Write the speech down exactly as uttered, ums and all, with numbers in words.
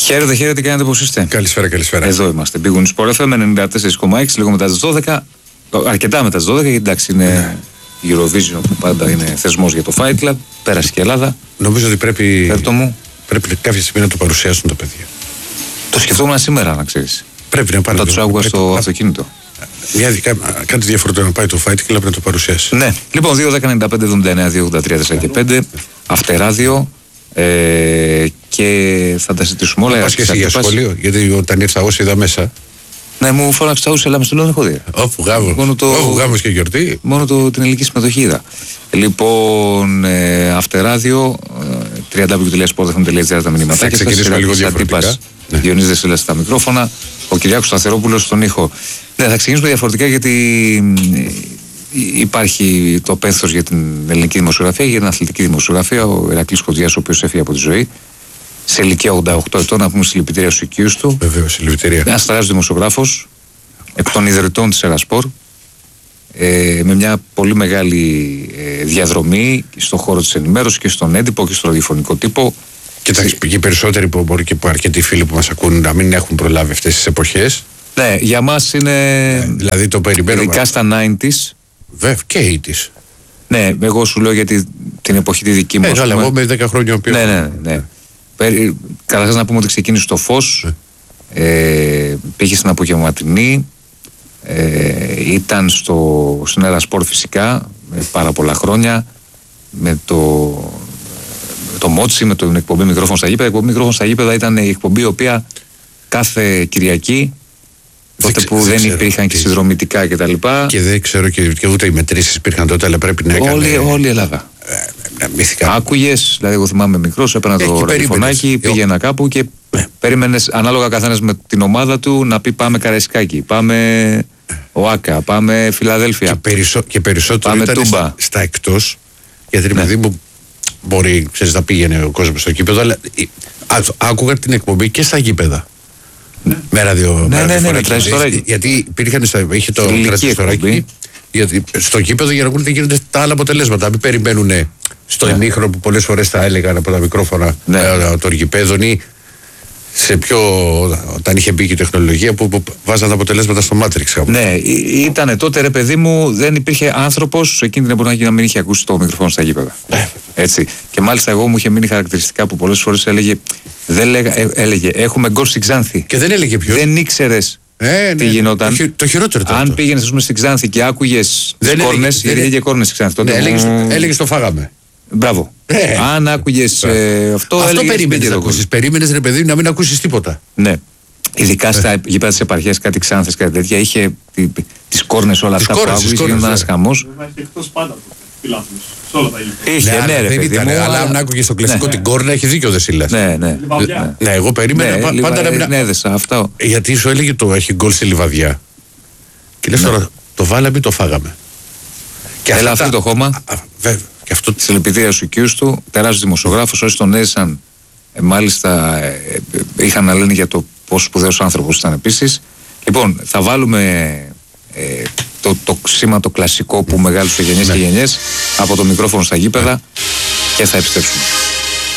Χαίρετε, χαίρετε, κάνετε πώς είστε. Καλησπέρα, καλησπέρα. Εδώ είμαστε. Big Win Sport εφ εμ ενενήντα τέσσερα κόμμα έξι, λίγο μετά τις δώδεκα. Αρκετά μετά τις δώδεκα, γιατί εντάξει είναι η Eurovision που πάντα είναι θεσμός για το Fight Club. Πέρασε και η Ελλάδα. Νομίζω ότι πρέπει, μου. πρέπει κάποια στιγμή να το παρουσιάσουν τα παιδιά. Το σκεφτόμουν σήμερα, να ξέρεις. Πρέπει να πάρει. Όταν τους άκουγα στο αυτοκίνητο. Μια, κάτι διαφορετικό να πάει το Fight Club να το παρουσιάσει. Ναι, λοιπόν, δύο δέκα ενενήντα πέντε εβδομήντα εννέα δύο ογδόντα τρία τέσσερα και πέντε. Αυτεράδιο. Ε, και θα τα συζητήσουμε όλα. Πας και εσύ για σχολείο, γιατί όταν ήρθα όσοι είδα μέσα. Ναι, μου φώναξε τα ούσια, αλλά με στο λέω δεν έχω δει. Όπου γάμος, μόνο το, όπου γάμος και γιορτή. Μόνο το, την ελληνική συμμετοχή είδα. Λοιπόν, ε, Αυτεράδιο, double-u double-u double-u τελεία sport εφ εμ τελεία τζι άρ τα μηνύματα. Θα ξεκινήσουμε λίγο διαφορετικά. Ναι. Διονύσης Δεσίλας στα μικρόφωνα, ο Κυριάκος Σταθερόπουλος στον ήχο. Ναι, θα ξεκινήσουμε διαφορετικά γιατί υπάρχει το πένθος για την ελληνική δημοσιογραφία, για την αθλητική δημοσιογραφία. Ο Ηρακλής Κοντζιάς, ο οποίος έφυγε από τη ζωή σε ηλικία ογδόντα οκτώ ετών, να πούμε συλληπιτήρια στους οικείους του. Βεβαίως, συλληπιτήρια. Ένας τεράστιος δημοσιογράφος, εκ των ιδρυτών της Ερασπορ, ε, με μια πολύ μεγάλη ε, διαδρομή στον χώρο της ενημέρωσης και στον έντυπο και στο ραδιοφωνικό τύπο. Κοιτάξτε, και οι περισσότεροι που μπορεί και που αρκετοί φίλοι που μας ακούν να μην έχουν προλάβει αυτές τις εποχές. Ναι, για μας είναι. Ε, δηλαδή το περιμένουμε. Ειδικά στα ενενήντα. Βέβαια και ογδόντα. Ναι, εγώ σου λέω για τη, την εποχή τη δική μου. Ναι, αλλά εγώ με δέκα χρόνια ο Ναι, ναι, ναι. ναι. Καταρχάς να πούμε ότι ξεκίνησε στο Φως, ε. Ε, πήγε στην απογευματινή, ε, ήταν στο, στην Ερασπορ φυσικά, με πάρα πολλά χρόνια, με το, με το Μότσι, με την εκπομπή Μικρόφωνο στα γήπεδα. Η εκπομπή Μικρόφωνο στα γήπεδα ήταν η εκπομπή η οποία κάθε Κυριακή, τότε που δεν, δεν υπήρχαν και συνδρομητικά κτλ. Και, και δεν ξέρω και, και ούτε οι μετρήσεις υπήρχαν τότε, αλλά πρέπει να έκανε. Όλη, όλη η Ελλάδα. Ε, Άκουγες, δηλαδή εγώ θυμάμαι μικρός, έπαιρνα το ραδιοφωνάκι, πήγαινα κάπου και ε. περίμενες ανάλογα καθένας με την ομάδα του να πει πάμε Καραϊσκάκι, πάμε ΟΑΚΑ, πάμε Φιλαδέλφια. Και, περισσο, και περισσότερο πάμε ήταν Τούμπα. Στα, στα εκτός, γιατί ναι. παιδί μου μπορεί ξέρεις, να πήγαινε ο κόσμος στο γήπεδο, αλλά α, άκουγα την εκπομπή και στα γήπεδα. Ναι. Με ραδιο, ναι, με ναι, ναι, ναι, γιατί υπήρχαν στα, είχε το τρανζιστοράκι γιατί στο γήπεδο για να ακούνε τι γίνονται τα άλλα αποτελέσματα. Μην περιμένουν στο ναι. ημίχρονο που πολλές φορές τα έλεγαν από τα μικρόφωνα ναι. ε, των γηπέδων ή σε πιο, όταν είχε μπει και η τεχνολογία που, που βάζαν τα αποτελέσματα στο Matrix. Ναι, ήταν τότε ρε παιδί μου, δεν υπήρχε άνθρωπος εκείνη την εποχή να μην είχε ακούσει το μικρόφωνο στα γήπεδα. Ε. Έτσι. Και μάλιστα εγώ μου είχε μείνει χαρακτηριστικά που πολλές φορές έλεγε, δεν λέγα, ε, έλεγε έχουμε γκολ στην Ξάνθη. Και δεν έλεγε ποιο. Δεν ήξερες. Ε, ναι, τι γινόταν. Το, το χειρότερο ήταν. Αν πήγαινες πούμε, στην Ξάνθη και άκουγες τις κόρνες, γιατί έλεγε κόρνες στην Ξάνθη. Τότε ναι, έλεγες, μου... έλεγες το φάγαμε. Μπράβο. Ε, Αν άκουγες ε, αυτό, αυτό περίμενες να ακούσεις. Περίμενες ρε παιδί να μην ακούσεις τίποτα. Ναι. Ειδικά στα γήπεδα της επαρχίας, κάτι Ξάνθες, κάτι τέτοια, είχε τις κόρνες όλα αυτά που άκουγες, γίνονταν ένας χαμός. Εκτός πάντα σε όλα τα γήπεδα. Είχε, ναι, ρε παιδί μου. Αλλά αν άκουγες το κλασικό την κόρνα, έχει δίκιο ο Δεσίλας. Ναι, ναι. Ναι, εγώ περίμενα πάντα να μην. Ναι, έδεσα αυτό. Γιατί σου έλεγε το έχει γκολ στη Λιβαδιά. Και λες τώρα το βάλαμε ή το φάγαμε. Έλα αυτό το χώμα. Και αυτό... Συλληπιτήρια στους οικείους του, τεράστιος δημοσιογράφος, όσοι τον έζησαν ε, μάλιστα ε, ε, είχαν να λένε για το πόσο σπουδαίος άνθρωπος ήταν επίσης. Λοιπόν, θα βάλουμε ε, το, το σήμα το κλασικό που μεγάλωσε γενιές ναι. και γενιές από το μικρόφωνο στα γήπεδα ναι. και θα επιστρέψουμε.